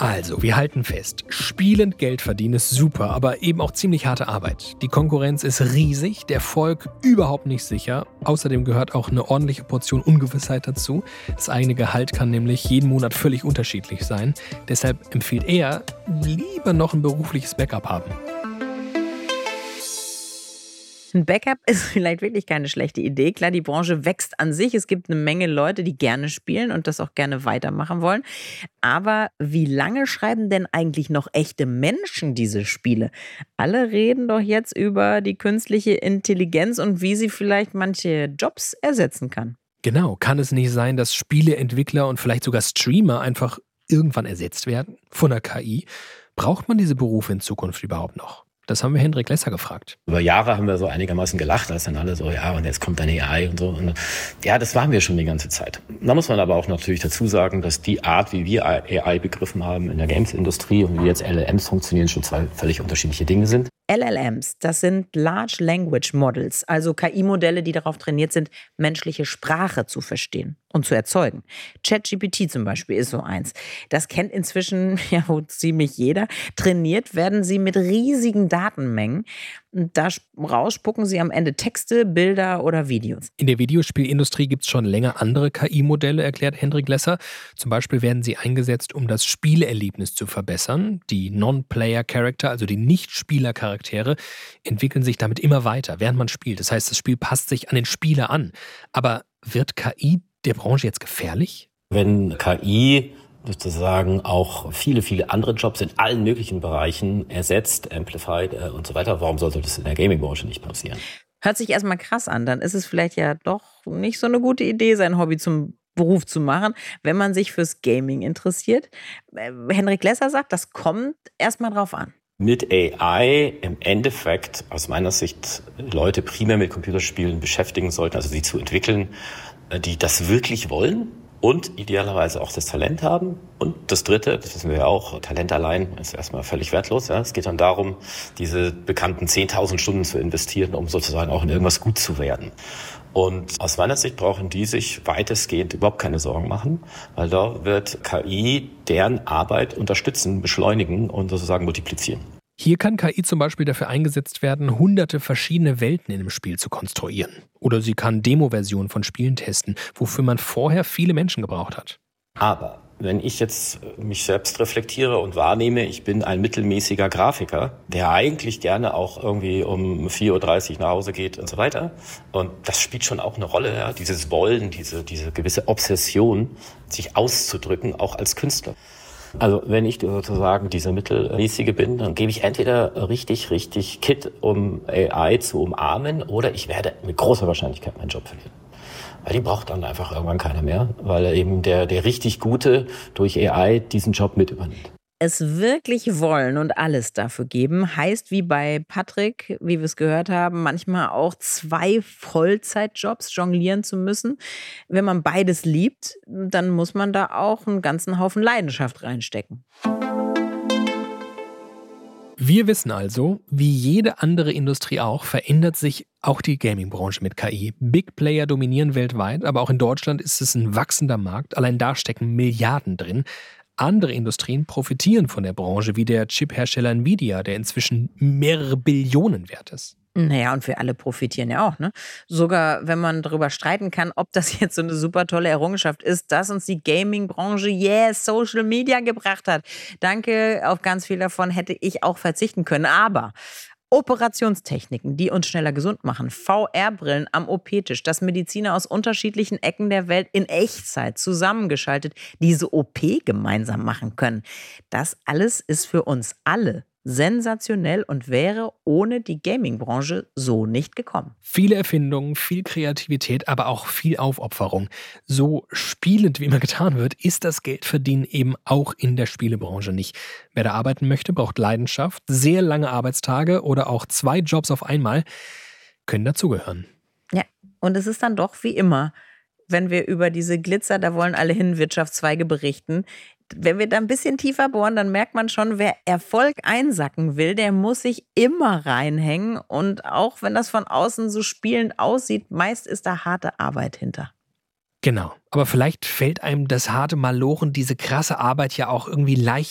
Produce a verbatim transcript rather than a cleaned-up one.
Also, wir halten fest, spielend Geld verdienen ist super, aber eben auch ziemlich harte Arbeit. Die Konkurrenz ist riesig, der Erfolg überhaupt nicht sicher. Außerdem gehört auch eine ordentliche Portion Ungewissheit dazu. Das eigene Gehalt kann nämlich jeden Monat völlig unterschiedlich sein. Deshalb empfiehlt er, lieber noch ein berufliches Backup haben. Ein Backup ist vielleicht wirklich keine schlechte Idee. Klar, die Branche wächst an sich. Es gibt eine Menge Leute, die gerne spielen und das auch gerne weitermachen wollen. Aber wie lange schreiben denn eigentlich noch echte Menschen diese Spiele? Alle reden doch jetzt über die künstliche Intelligenz und wie sie vielleicht manche Jobs ersetzen kann. Genau, kann es nicht sein, dass Spieleentwickler und vielleicht sogar Streamer einfach irgendwann ersetzt werden von der K I? Braucht man diese Berufe in Zukunft überhaupt noch? Das haben wir Hendrik Lesser gefragt. Über Jahre haben wir so einigermaßen gelacht, als dann alle so, ja, und jetzt kommt eine A I und so. Und ja, das waren wir schon die ganze Zeit. Da muss man aber auch natürlich dazu sagen, dass die Art, wie wir A I begriffen haben in der Games-Industrie und wie jetzt L L Ms funktionieren, schon zwei völlig unterschiedliche Dinge sind. L L Ms, das sind Large Language Models, also K I-Modelle, die darauf trainiert sind, menschliche Sprache zu verstehen und zu erzeugen. ChatGPT zum Beispiel ist so eins. Das kennt inzwischen ja wohl ziemlich jeder. Trainiert werden sie mit riesigen Datenmengen. Und da rausspucken sie am Ende Texte, Bilder oder Videos. In der Videospielindustrie gibt es schon länger andere K I-Modelle, erklärt Hendrik Lesser. Zum Beispiel werden sie eingesetzt, um das Spielerlebnis zu verbessern. Die Non-Player-Character, also die Nicht-Spieler-Charaktere, entwickeln sich damit immer weiter, während man spielt. Das heißt, das Spiel passt sich an den Spieler an. Aber wird K I der Branche jetzt gefährlich? Wenn K I sozusagen auch viele, viele andere Jobs in allen möglichen Bereichen ersetzt, amplified äh, und so weiter, warum sollte das in der Gaming-Branche nicht passieren? Hört sich erstmal krass an, dann ist es vielleicht ja doch nicht so eine gute Idee, sein Hobby zum Beruf zu machen, wenn man sich fürs Gaming interessiert. Äh, Hendrik Lesser sagt, das kommt erstmal drauf an. Mit A I im Endeffekt aus meiner Sicht Leute primär mit Computerspielen beschäftigen sollten, also sie zu entwickeln, die das wirklich wollen und idealerweise auch das Talent haben. Und das Dritte, das wissen wir ja auch, Talent allein ist erstmal völlig wertlos. Ja. Es geht dann darum, diese bekannten zehntausend Stunden zu investieren, um sozusagen auch in irgendwas gut zu werden. Und aus meiner Sicht brauchen die sich weitestgehend überhaupt keine Sorgen machen, weil da wird K I deren Arbeit unterstützen, beschleunigen und sozusagen multiplizieren. Hier kann K I zum Beispiel dafür eingesetzt werden, hunderte verschiedene Welten in einem Spiel zu konstruieren. Oder sie kann Demo-Versionen von Spielen testen, wofür man vorher viele Menschen gebraucht hat. Aber wenn ich jetzt mich selbst reflektiere und wahrnehme, ich bin ein mittelmäßiger Grafiker, der eigentlich gerne auch irgendwie um vier Uhr dreißig nach Hause geht und so weiter. Und das spielt schon auch eine Rolle, ja? Dieses Wollen, diese, diese gewisse Obsession, sich auszudrücken, auch als Künstler. Also wenn ich sozusagen dieser Mittelmäßige bin, dann gebe ich entweder richtig, richtig Kit, um A I zu umarmen, oder ich werde mit großer Wahrscheinlichkeit meinen Job verlieren. Weil die braucht dann einfach irgendwann keiner mehr, weil eben der, der richtig Gute durch A I diesen Job mit übernimmt. Es wirklich wollen und alles dafür geben, heißt wie bei Patrick, wie wir es gehört haben, manchmal auch zwei Vollzeitjobs jonglieren zu müssen. Wenn man beides liebt, dann muss man da auch einen ganzen Haufen Leidenschaft reinstecken. Wir wissen also, wie jede andere Industrie auch, verändert sich auch die Gaming-Branche mit K I. Big Player dominieren weltweit, aber auch in Deutschland ist es ein wachsender Markt. Allein da stecken Milliarden drin. Andere Industrien profitieren von der Branche, wie der Chip-Hersteller Nvidia, der inzwischen mehrere Billionen wert ist. Naja, und wir alle profitieren ja auch, ne? Sogar wenn man darüber streiten kann, ob das jetzt so eine super tolle Errungenschaft ist, dass uns die Gaming-Branche, yes, Social Media gebracht hat. Danke, auf ganz viel davon hätte ich auch verzichten können. Aber Operationstechniken, die uns schneller gesund machen, V R-Brillen am O P-Tisch, dass Mediziner aus unterschiedlichen Ecken der Welt in Echtzeit zusammengeschaltet diese O P gemeinsam machen können. Das alles ist für uns alle sensationell und wäre ohne die Gaming-Branche so nicht gekommen. Viele Erfindungen, viel Kreativität, aber auch viel Aufopferung. So spielend, wie immer getan wird, ist das Geldverdienen eben auch in der Spielebranche nicht. Wer da arbeiten möchte, braucht Leidenschaft, sehr lange Arbeitstage oder auch zwei Jobs auf einmal können dazugehören. Ja, und es ist dann doch wie immer, wenn wir über diese Glitzer, da wollen alle hin, Wirtschaftszweige berichten. Wenn wir da ein bisschen tiefer bohren, dann merkt man schon, wer Erfolg einsacken will, der muss sich immer reinhängen. Und auch wenn das von außen so spielend aussieht, meist ist da harte Arbeit hinter. Genau, aber vielleicht fällt einem das harte Malochen, diese krasse Arbeit ja auch irgendwie leicht